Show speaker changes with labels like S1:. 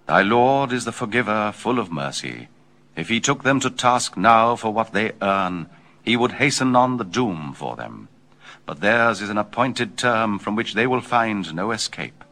S1: Thy Lord is the forgiver, full of mercy. If he took them to task now for what they earn, he would hasten on the doom for them. But theirs is an appointed term from which they will find no escape.